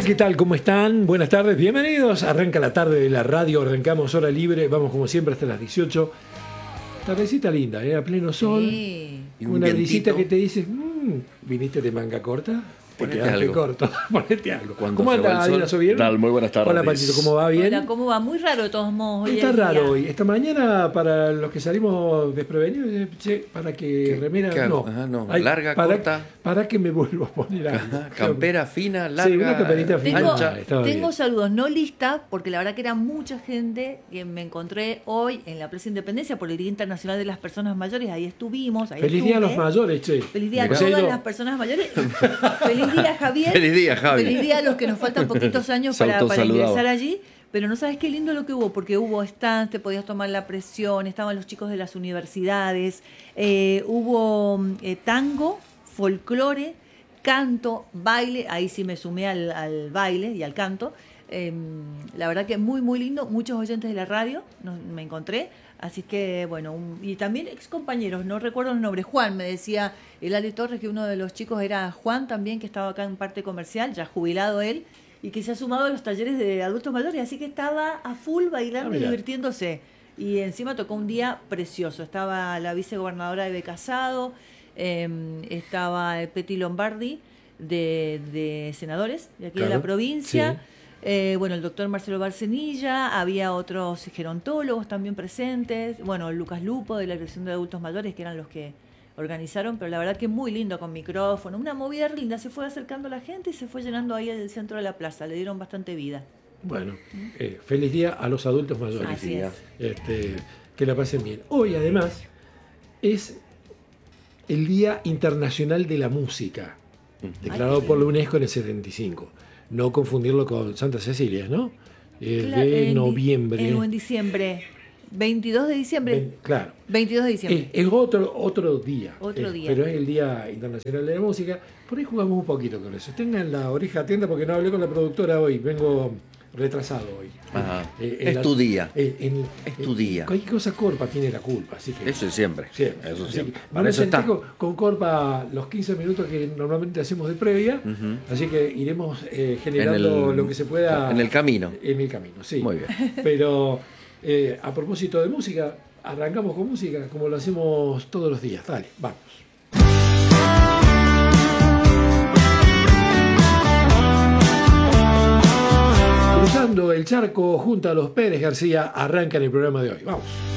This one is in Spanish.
Hola, ¿qué tal? ¿Cómo están? Buenas tardes, bienvenidos. Arranca la tarde de la radio, arrancamos hora libre, vamos como siempre hasta las 18. Tardecita linda, a pleno sol. Sí. Y una brisita que te dice, ¿viniste de manga corta? Te Ponete quedaste algo. corto. Ponete algo. Cuando ¿Cómo se va anda, el sol, Adina? ¿Sos bien? tal? Muy buenas tardes. Hola, Patito, ¿cómo va? ¿Bien? Hola, ¿cómo va? Muy raro de todos modos. Hoy Está es día. raro hoy. Esta mañana, para los que salimos desprevenidos, che, para que remera. qué hago? No. Ajá, no. Ay, Larga, para, corta. Para que me vuelvo a poner algo. Ajá, campera fina, larga, Sí, una camperita fina. ancha. Estaba Tengo bien. saludos, no lista, porque la verdad que era mucha gente que me encontré hoy en la Plaza Independencia por el Día Internacional de las Personas Mayores. Ahí estuvimos. Ahí Feliz día a los estuve. mayores, che. Feliz día a Pues todas he ido- las personas mayores. Feliz día, Javier. Feliz día, Javi. Feliz día a los que nos faltan poquitos años Se para autosaludaba. ingresar allí. Pero no sabes qué lindo lo que hubo, porque hubo stands, te podías tomar la presión, estaban los chicos de las universidades, hubo tango, folclore, canto, baile, ahí sí me sumé al baile y al canto. La verdad que muy, muy lindo, muchos oyentes de la radio me encontré. Así que, bueno, y también ex compañeros, no recuerdo los nombres. Juan, me decía el Ale Torres, que uno de los chicos era Juan también, que estaba acá en parte comercial, ya jubilado él, y que se ha sumado a los talleres de adultos mayores, así que estaba a full bailando y mira. divirtiéndose. Y encima tocó un día precioso. Estaba la vicegobernadora Eve Casado, estaba Peti Lombardi, de senadores de aquí de Claro, la provincia. sí. Bueno, el doctor Marcelo Barcenilla, había otros gerontólogos también presentes, bueno, Lucas Lupo de la Dirección de Adultos Mayores, que eran los que organizaron, pero la verdad que muy lindo con micrófono, una movida linda, se fue acercando la gente y se fue llenando ahí el centro de la plaza, le dieron bastante vida. Bueno, feliz día a los adultos mayores. Así es. Que la pasen bien. Hoy, además, es el Día Internacional de la Música, declarado Ay, por la UNESCO en el 75. No confundirlo con Santa Cecilia, ¿no? De noviembre. En diciembre, 22 de diciembre. Claro. 22 de diciembre. Es otro día. Otro día. Pero es el Día Internacional de la Música. Por ahí jugamos un poquito con eso. Tengan la oreja atenta porque no hablé con la productora hoy. Vengo retrasado hoy. Ajá. Es tu día. Es tu día. Cualquier cosa Corpa tiene la culpa. Así que, Eso es siempre. siempre. Eso Así siempre. que Para me eso senté está. con Corpa los 15 minutos que normalmente hacemos de previa. Así que iremos generando lo que se pueda. En el camino. En el camino, sí. Muy bien. Pero a propósito de música, arrancamos con música como lo hacemos todos los días. Dale, vamos. Cruzando el charco junto a los Pérez García, arrancan el programa de hoy. Vamos.